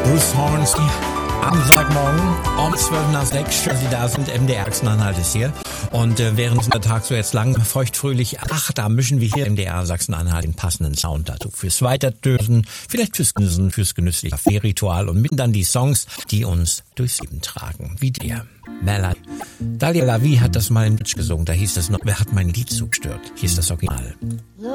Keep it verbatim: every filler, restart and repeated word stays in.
Bruce Hornsby. Am Sonntagmorgen um zwölf nach sechs, schön, dass Sie da sind. M D R Sachsen-Anhalt ist hier. Und äh, während der Tag so jetzt lang feuchtfröhlich, ach, da mischen wir hier im M D R Sachsen-Anhalt den passenden Sound dazu. Fürs Weiterdösen, vielleicht fürs Genießen, fürs genüssliche Kaffee-Ritual und mitten dann die Songs, die uns durchs Leben tragen. Wie der Melody. Dalia Lavi hat das mal in Deutsch gesungen. Da hieß das noch, wer hat mein Lied zugestört? Hier ist das Original.